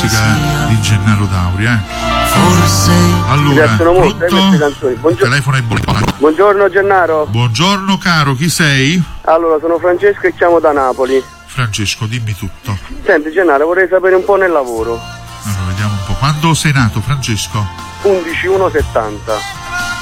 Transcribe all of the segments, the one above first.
musica di Gennaro Dauri, Forse. Allora, molto, pronto? canzoni. Il telefono è bollettino. Buongiorno Gennaro. Buongiorno caro, chi sei? Allora, sono Francesco e chiamo da Napoli. Francesco, dimmi tutto. Senti Gennaro, vorrei sapere un po' nel lavoro. Allora, vediamo un po'. Quando sei nato, Francesco? 11/1/70.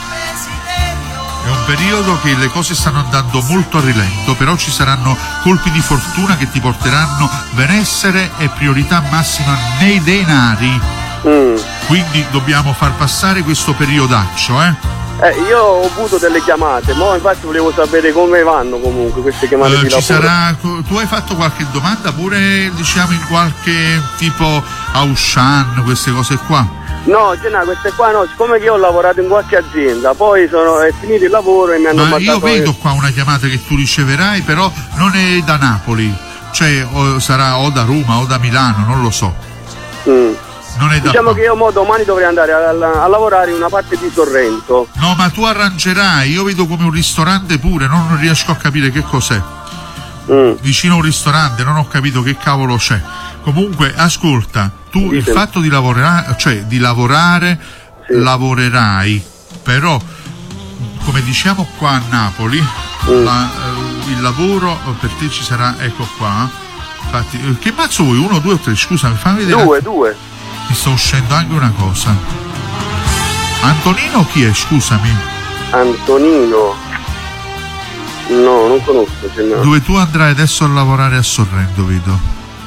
È un periodo che le cose stanno andando molto a rilento, però ci saranno colpi di fortuna che ti porteranno benessere e priorità massima nei denari. Quindi dobbiamo far passare questo periodaccio, Io ho avuto delle chiamate, ma infatti volevo sapere come vanno comunque queste chiamate di lavoro. Tu hai fatto qualche domanda pure, diciamo, in qualche tipo Auchan, queste cose qua? No, Gennaro, queste qua no, siccome io ho lavorato in qualche azienda, poi è finito il lavoro e mi hanno mandato. Io vedo qua una chiamata che tu riceverai, però non è da Napoli, cioè sarà o da Roma o da Milano, non lo so. Non è da diciamo che io domani dovrei andare a lavorare in una parte di Sorrento. No, ma tu arrangerai, io vedo come un ristorante pure, non riesco a capire che cos'è. Vicino a un ristorante, non ho capito che cavolo c'è. Comunque, ascolta, tu il fatto di lavorare, sì, lavorerai, però, come diciamo qua a Napoli, il lavoro per te ci sarà, ecco qua. Infatti, che mazzo vuoi? 1, 2 o 3? Scusami, fammi vedere. 2. Mi sta uscendo anche una cosa. Antonino chi è? Scusami. Antonino. No, non conosco. Dove tu andrai adesso a lavorare a Sorrento, vedo.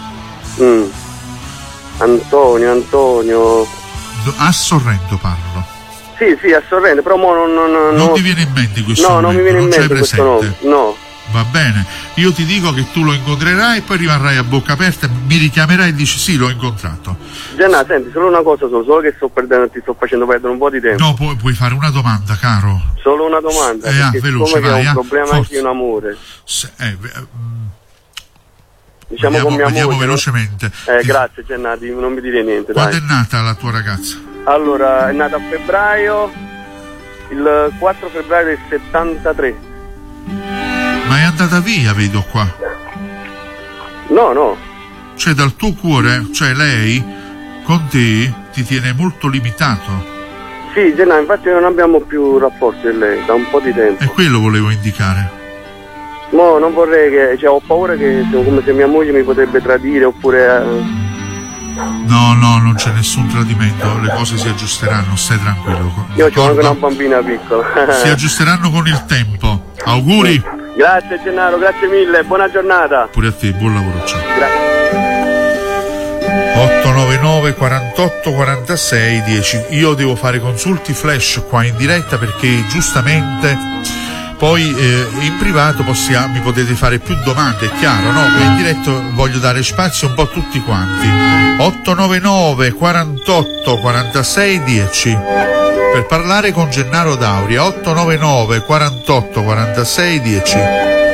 Antonio. A Sorrento parlo. Sì, a Sorrento, però non ti viene in mente questo nome? No, non mi viene in mente questo nome. No. Va bene, io ti dico che tu lo incontrerai e poi rimarrai a bocca aperta, mi richiamerai e dici sì, l'ho incontrato. Gianna, senti, solo una cosa, solo che ti sto facendo perdere un po' di tempo. No, puoi fare una domanda, caro. Solo una domanda, veloce, vai, che ho un problema anche in amore. Diciamo andiamo velocemente. Grazie Gianna, non mi dire niente. Quando è nata la tua ragazza? Allora, è nata a febbraio, il 4 febbraio del 73. Ma è andata via, vedo qua. No. Cioè dal tuo cuore, cioè lei con te ti tiene molto limitato. Sì, Gianna, infatti non abbiamo più rapporti con lei da un po' di tempo. E quello volevo indicare. No, non vorrei ho paura che come se mia moglie mi potrebbe tradire oppure. No, non c'è nessun tradimento, le cose si aggiusteranno, stai tranquillo. Io ho anche una bambina piccola. Si aggiusteranno con il tempo. Auguri. Grazie Gennaro, grazie mille, buona giornata. Pure a te, buon lavoro, ciao. Grazie. 899 48 46 10. Io devo fare consulti flash qua in diretta perché giustamente poi in privato mi potete fare più domande, è chiaro, no? In diretta voglio dare spazio un po' a tutti quanti. 899 48 46 10 per parlare con Gennaro Dauri. 899 48 46 10.